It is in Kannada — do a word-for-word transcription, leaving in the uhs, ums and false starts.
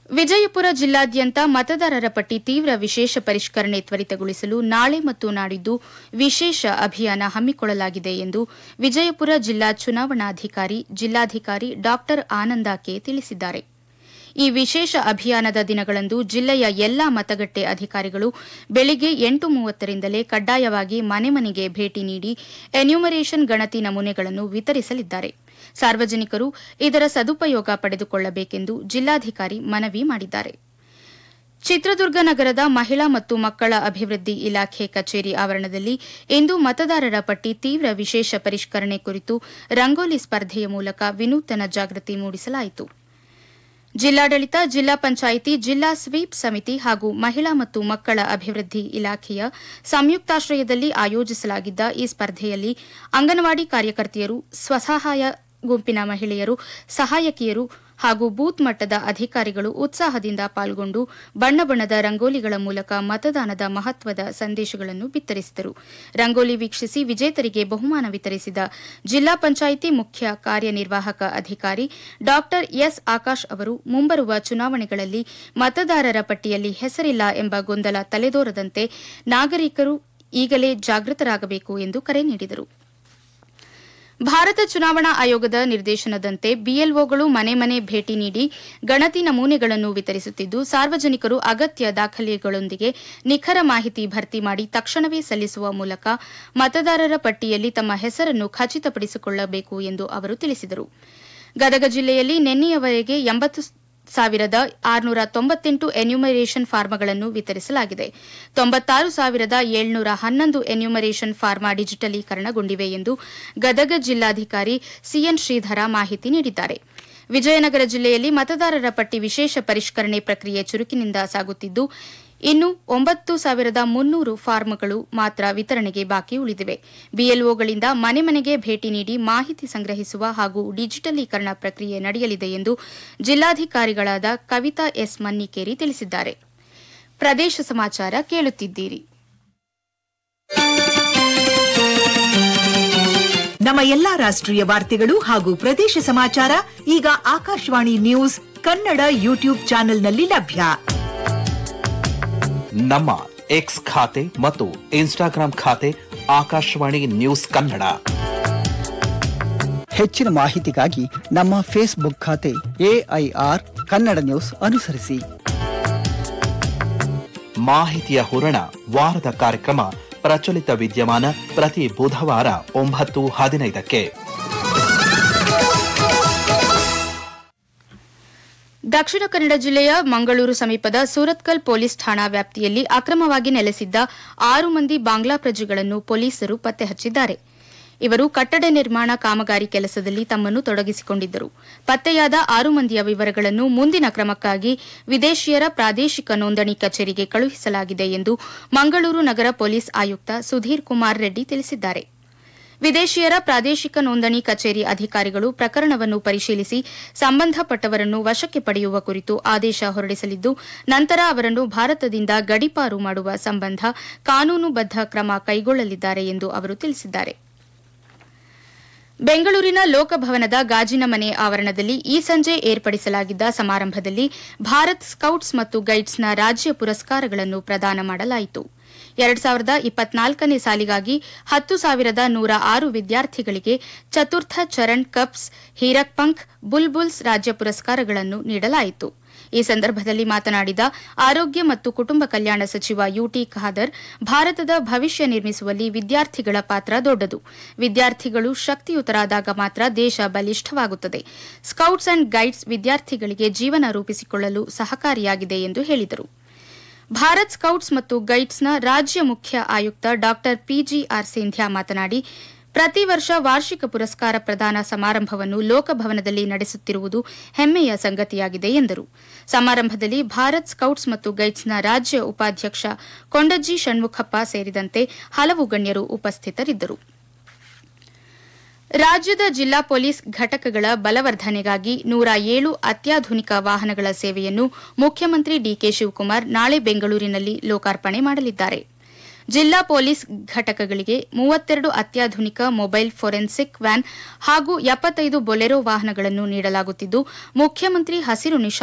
ವಿಜಯಪುರ ಜಿಲ್ಲಾದ್ಯಂತ ಮತದಾರರ ಪಟ್ಟಿ ತೀವ್ರ ವಿಶೇಷ ಪರಿಷ್ಕರಣೆ ತ್ವರಿತಗೊಳಿಸಲು ನಾಳೆ ಮತ್ತು ನಾಡಿದ್ದು ವಿಶೇಷ ಅಭಿಯಾನ ಹಮ್ಮಿಕೊಳ್ಳಲಾಗಿದೆ ಎಂದು ವಿಜಯಪುರ ಜಿಲ್ಲಾ ಚುನಾವಣಾಧಿಕಾರಿ ಜಿಲ್ಲಾಧಿಕಾರಿ ಡಾ ಆನಂದ ಕೆ ತಿಳಿಸಿದ್ದಾರೆ. ಈ ವಿಶೇಷ ಅಭಿಯಾನದ ದಿನಗಳಂದು ಜಿಲ್ಲೆಯ ಎಲ್ಲಾ ಮತಗಟ್ಟೆ ಅಧಿಕಾರಿಗಳು ಬೆಳಗ್ಗೆ ಎಂಟು ಮೂವತ್ತರಿಂದಲೇ ಕಡ್ಡಾಯವಾಗಿ ಮನೆ ಮನೆಗೆ ಭೇಟಿ ನೀಡಿ ಎನ್ಯುಮರೇಷನ್ ಗಣತಿ ನಮೂನೆಗಳನ್ನು ವಿತರಿಸಲಿದ್ದಾರೆ. ಸಾರ್ವಜನಿಕರು ಇದರ ಸದುಪಯೋಗ ಪಡೆದುಕೊಳ್ಳಬೇಕೆಂದು ಜಿಲ್ಲಾಧಿಕಾರಿ ಮನವಿ ಮಾಡಿದ್ದಾರೆ. ಚಿತ್ರದುರ್ಗ ನಗರದ ಮಹಿಳಾ ಮತ್ತು ಮಕ್ಕಳ ಅಭಿವೃದ್ಧಿ ಇಲಾಖೆ ಕಚೇರಿ ಆವರಣದಲ್ಲಿ ಇಂದು ಮತದಾರರ ಪಟ್ಟಿ ತೀವ್ರ ವಿಶೇಷ ಪರಿಷ್ಕರಣೆ ಕುರಿತು ರಂಗೋಲಿ ಸ್ಪರ್ಧೆಯ ಮೂಲಕ ವಿನೂತನ ಜಾಗೃತಿ ಮೂಡಿಸಲಾಯಿತು. ಜಿಲ್ಲಾಡಳಿತ, ಜಿಲ್ಲಾ ಪಂಚಾಯಿತಿ, ಜಿಲ್ಲಾ ಸ್ವೀಪ್ ಸಮಿತಿ ಹಾಗೂ ಮಹಿಳಾ ಮತ್ತು ಮಕ್ಕಳ ಅಭಿವೃದ್ಧಿ ಇಲಾಖೆಯ ಸಂಯುಕ್ತಾಶ್ರಯದಲ್ಲಿ ಆಯೋಜಿಸಲಾಗಿದ್ದ ಈ ಸ್ಪರ್ಧೆಯಲ್ಲಿ ಅಂಗನವಾಡಿ ಕಾರ್ಯಕರ್ತೆಯರು, ಸ್ವಸಹಾಯ ಗುಂಪಿನ ಮಹಿಳೆಯರು, ಸಹಾಯಕಿಯರು ಹಾಗೂ ಬೂತ್ ಮಟ್ಟದ ಅಧಿಕಾರಿಗಳು ಉತ್ಸಾಹದಿಂದ ಪಾಲ್ಗೊಂಡು ಬಣ್ಣ ಬಣ್ಣದ ರಂಗೋಲಿಗಳ ಮೂಲಕ ಮತದಾನದ ಮಹತ್ವದ ಸಂದೇಶಗಳನ್ನು ಬಿತ್ತರಿಸಿದರು. ರಂಗೋಲಿ ವೀಕ್ಷಿಸಿ ವಿಜೇತರಿಗೆ ಬಹುಮಾನ ವಿತರಿಸಿದ ಜಿಲ್ಲಾ ಪಂಚಾಯಿತಿ ಮುಖ್ಯ ಕಾರ್ಯನಿರ್ವಾಹಕ ಅಧಿಕಾರಿ ಡಾ ಎಸ್ ಆಕಾಶ್ ಅವರು ಮುಂಬರುವ ಚುನಾವಣೆಗಳಲ್ಲಿ ಮತದಾರರ ಪಟ್ಟಿಯಲ್ಲಿ ಹೆಸರಿಲ್ಲ ಎಂಬ ಗೊಂದಲ ತಲೆದೋರದಂತೆ ನಾಗರಿಕರು ಈಗಲೇ ಜಾಗೃತರಾಗಬೇಕು ಎಂದು ಕರೆ ನೀಡಿದರು. ಭಾರತ ಚುನಾವಣಾ ಆಯೋಗದ ನಿರ್ದೇಶನದಂತೆ ಬಿಎಲ್ಒಗಳು ಮನೆ ಮನೆ ಭೇಟಿ ನೀಡಿ ಗಣತಿ ನಮೂನೆಗಳನ್ನು ವಿತರಿಸುತ್ತಿದ್ದು, ಸಾರ್ವಜನಿಕರು ಅಗತ್ಯ ದಾಖಲೆಗಳೊಂದಿಗೆ ನಿಖರ ಮಾಹಿತಿ ಭರ್ತಿ ಮಾಡಿ ತಕ್ಷಣವೇ ಸಲ್ಲಿಸುವ ಮೂಲಕ ಮತದಾರರ ಪಟ್ಟಿಯಲ್ಲಿ ತಮ್ಮ ಹೆಸರನ್ನು ಖಚಿತಪಡಿಸಿಕೊಳ್ಳಬೇಕು ಎಂದು ಅವರು ತಿಳಿಸಿದರು. ಗದಗ ಜಿಲ್ಲೆಯಲ್ಲಿ ನಿನ್ನೆಯವರೆಗೆ ಎಂಬತ್ತು ಸಾವಿರದ ಆರುನೂರ ತೊಂಬತ್ತೆಂಟು ಎನ್ಯುಮರೇಷನ್ ಫಾರ್ಮ್ಗಳನ್ನು ವಿತರಿಸಲಾಗಿದೆ. ತೊಂಬತ್ತಾರು ಸಾವಿರದ ಏಳ್ನೂರ ಹನ್ನೊಂದು ಎನ್ಯುಮರೇಷನ್ ಫಾರ್ಮಾ ಡಿಜಿಟಲೀಕರಣಗೊಂಡಿವೆ ಎಂದು ಗದಗ ಜಿಲ್ಲಾಧಿಕಾರಿ ಸಿಎನ್ ಶ್ರೀಧರ ಮಾಹಿತಿ ನೀಡಿದ್ದಾರೆ. ವಿಜಯನಗರ ಜಿಲ್ಲೆಯಲ್ಲಿ ಮತದಾರರ ಪಟ್ಟಿ ವಿಶೇಷ ಪರಿಷ್ಕರಣೆ ಪ್ರಕ್ರಿಯೆ ಚುರುಕಿನಿಂದ ಸಾಗುತ್ತಿದ್ದು, ಇನ್ನು ಒಂಬತ್ತು ಸಾವಿರದ ಮುನ್ನೂರು ಫಾರ್ಮ್ಗಳು ಮಾತ್ರ ವಿತರಣೆಗೆ ಬಾಕಿ ಉಳಿದಿವೆ. ಬಿಎಲ್ಒಗಳಿಂದ ಮನೆ ಮನೆಗೆ ಭೇಟಿ ನೀಡಿ ಮಾಹಿತಿ ಸಂಗ್ರಹಿಸುವ ಹಾಗೂ ಡಿಜಿಟಲೀಕರಣ ಪ್ರಕ್ರಿಯೆ ನಡೆಯಲಿದೆ ಎಂದು ಜಿಲ್ಲಾಧಿಕಾರಿಗಳಾದ ಕವಿತಾ ಎಸ್ ಮನ್ನಿಕೇರಿ ತಿಳಿಸಿದ್ದಾರೆ. ಪ್ರದೇಶ ಸಮಾಚಾರ ಕೇಳುತ್ತಿದ್ದೀರಿ. ನಮ್ಮ ಎಲ್ಲಾ ರಾಷ್ಟ್ರೀಯ ವಾರ್ತೆಗಳು ಹಾಗೂ ಪ್ರದೇಶ ಸಮಾಚಾರ ಈಗ ಆಕಾಶವಾಣಿ ನ್ಯೂಸ್ ಕನ್ನಡ ಯೂಟ್ಯೂಬ್ ಚಾನೆಲ್ನಲ್ಲಿ ಲಭ್ಯ. ನಮ್ಮ ಎಕ್ಸ್ ಖಾತೆ ಮತ್ತು ಇನ್ಸ್ಟಾಗ್ರಾಂ ಖಾತೆ ಆಕಾಶವಾಣಿ ನ್ಯೂಸ್ ಕನ್ನಡ. ಹೆಚ್ಚಿನ ಮಾಹಿತಿಗಾಗಿ ನಮ್ಮ ಫೇಸ್ಬುಕ್ ಖಾತೆ ಎಐಆರ್ ಕನ್ನಡ ನ್ಯೂಸ್ ಅನುಸರಿಸಿ. ಮಾಹಿತಿಯ ಹೂರಣ ವಾರದ ಕಾರ್ಯಕ್ರಮ ಪ್ರಚಲಿತ ವಿದ್ಯಮಾನ ಪ್ರತಿ ಬುಧವಾರ ಒಂಬತ್ತು ಹದಿನೈದಕ್ಕೆ. ದಕ್ಷಿಣ ಕನ್ನಡ ಜಿಲ್ಲೆಯ ಮಂಗಳೂರು ಸಮೀಪದ ಸೂರತ್ಕಲ್ ಪೊಲೀಸ್ ಠಾಣಾ ವ್ಯಾಪ್ತಿಯಲ್ಲಿ ಅಕ್ರಮವಾಗಿ ನೆಲೆಸಿದ್ದ ಆರು ಮಂದಿ ಬಾಂಗ್ಲಾ ಪ್ರಜೆಗಳನ್ನು ಪೊಲೀಸರು ಪತ್ತೆ ಹಚ್ಚಿದ್ದಾರೆ. ಇವರು ಕಟ್ಟಡ ನಿರ್ಮಾಣ ಕಾಮಗಾರಿ ಕೆಲಸದಲ್ಲಿ ತಮ್ಮನ್ನು ತೊಡಗಿಸಿಕೊಂಡಿದ್ದರು. ಪತ್ತೆಯಾದ ಆರು ಮಂದಿಯ ವಿವರಗಳನ್ನು ಮುಂದಿನ ಕ್ರಮಕ್ಕಾಗಿ ವಿದೇಶಿಯರ ಪ್ರಾದೇಶಿಕ ನೋಂದಣಿ ಕಚೇರಿಗೆ ಕಳುಹಿಸಲಾಗಿದೆ ಎಂದು ಮಂಗಳೂರು ನಗರ ಪೊಲೀಸ್ ಆಯುಕ್ತ ಸುಧೀರ್ ಕುಮಾರ್ ರೆಡ್ಡಿ ತಿಳಿಸಿದ್ದಾರೆ. ವಿದೇಶಿಯರ ಪ್ರಾದೇಶಿಕ ನೋಂದಣಿ ಕಚೇರಿ ಅಧಿಕಾರಿಗಳು ಪ್ರಕರಣವನ್ನು ಪರಿಶೀಲಿಸಿ ಸಂಬಂಧಪಟ್ಟವರನ್ನು ವಶಕ್ಕೆ ಪಡೆಯುವ ಕುರಿತು ಆದೇಶ ಹೊರಡಿಸಲಿದ್ದು, ನಂತರ ಅವರನ್ನು ಭಾರತದಿಂದ ಗಡೀಪಾರು ಮಾಡುವ ಸಂಬಂಧ ಕಾನೂನುಬದ್ಧ ಕ್ರಮ ಕೈಗೊಳ್ಳಲಿದ್ದಾರೆ ಎಂದು ಅವರು ತಿಳಿಸಿದ್ದಾರೆ. ಬೆಂಗಳೂರಿನ ಲೋಕಭವನದ ಗಾಜಿನ ಮನೆ ಆವರಣದಲ್ಲಿ ಈ ಸಂಜೆ ಏರ್ಪಡಿಸಲಾಗಿದ್ದ ಸಮಾರಂಭದಲ್ಲಿ ಭಾರತ್ ಸ್ಕೌಟ್ಸ್ ಮತ್ತು ಗೈಡ್ಸ್ನ ರಾಜ್ಯ ಪುರಸ್ಕಾರಗಳನ್ನು ಪ್ರದಾನ ಮಾಡಲಾಯಿತು. ಎರಡು ಸಾವಿರದ ಇಪ್ಪತ್ನಾಲ್ಕನೇ ಸಾಲಿಗಾಗಿ ಹತ್ತು ಸಾವಿರದ ನೂರ ಆರು ವಿದ್ಯಾರ್ಥಿಗಳಿಗೆ ಚತುರ್ಥ ಚರಣ್ ಕಪ್ಸ್, ಹೀರಕ್ ಪಂಖ್, ಬುಲ್ಬುಲ್ಸ್ ರಾಜ್ಯ ಪುರಸ್ಕಾರಗಳನ್ನು ನೀಡಲಾಯಿತು. ಈ ಸಂದರ್ಭದಲ್ಲಿ ಮಾತನಾಡಿದ ಆರೋಗ್ಯ ಮತ್ತು ಕುಟುಂಬ ಕಲ್ಯಾಣ ಸಚಿವ ಯುಟಿ ಖಾದರ್, ಭಾರತದ ಭವಿಷ್ಯ ನಿರ್ಮಿಸುವಲ್ಲಿ ವಿದ್ಯಾರ್ಥಿಗಳ ಪಾತ್ರ ದೊಡ್ಡದು. ವಿದ್ಯಾರ್ಥಿಗಳು ಶಕ್ತಿಯುತರಾದಾಗ ಮಾತ್ರ ದೇಶ ಬಲಿಷ್ಠವಾಗುತ್ತದೆ. ಸ್ಕೌಟ್ಸ್ ಅಂಡ್ ಗೈಡ್ಸ್ ವಿದ್ಯಾರ್ಥಿಗಳಿಗೆ ಜೀವನ ರೂಪಿಸಿಕೊಳ್ಳಲು ಸಹಕಾರಿಯಾಗಿದೆ ಎಂದು ಹೇಳಿದರು. ಭಾರತ್ ಸ್ಕೌಟ್ಸ್ ಮತ್ತು ಗೈಡ್ಸ್ನ ರಾಜ್ಯ ಮುಖ್ಯ ಆಯುಕ್ತ ಡಾ ಪಿಜಿಆರ್ ಸಿಂಧ್ಯಾ ಮಾತನಾಡಿ, ಪ್ರತಿ ವರ್ಷ ವಾರ್ಷಿಕ ಪುರಸ್ಕಾರ ಪ್ರದಾನ ಸಮಾರಂಭವನ್ನು ಲೋಕಭವನದಲ್ಲಿ ನಡೆಸುತ್ತಿರುವುದು ಹೆಮ್ಮೆಯ ಸಂಗತಿಯಾಗಿದೆ ಎಂದರು. ಸಮಾರಂಭದಲ್ಲಿ ಭಾರತ್ ಸ್ಕೌಟ್ಸ್ ಮತ್ತು ಗೈಡ್ಸ್ನ ರಾಜ್ಯ ಉಪಾಧ್ಯಕ್ಷ ಕೊಂಡಜ್ಜಿ ಷಣ್ಮುಖಪ್ಪ ಸೇರಿದಂತೆ ಹಲವು ಗಣ್ಯರು ಉಪಸ್ಥಿತರಿದ್ದರು. ರಾಜ್ಯದ ಜಿಲ್ಲಾ ಪೊಲೀಸ್ ಘಟಕಗಳ ಬಲವರ್ಧನೆಗಾಗಿ ನೂರ ಏಳು ಅತ್ಯಾಧುನಿಕ ವಾಹನಗಳ ಸೇವೆಯನ್ನು ಮುಖ್ಯಮಂತ್ರಿ ಡಿಕೆ ಶಿವಕುಮಾರ್ ನಾಳೆ ಬೆಂಗಳೂರಿನಲ್ಲಿ ಲೋಕಾರ್ಪಣೆ ಮಾಡಲಿದ್ದಾರೆ. ಜಿಲ್ಲಾ ಪೊಲೀಸ್ ಘಟಕಗಳಿಗೆ ಮೂವತ್ತೆರಡು ಅತ್ಯಾಧುನಿಕ ಮೊಬೈಲ್ ಫೋರೆನ್ಸಿಕ್ ವ್ಯಾನ್ ಹಾಗೂ ಎಪ್ಪತ್ತೈದು ಬೊಲೆರೋ ವಾಹನಗಳನ್ನು ನೀಡಲಾಗುತ್ತಿದ್ದು, ಮುಖ್ಯಮಂತ್ರಿ ಹಸಿರು ನಿಶಾನೆ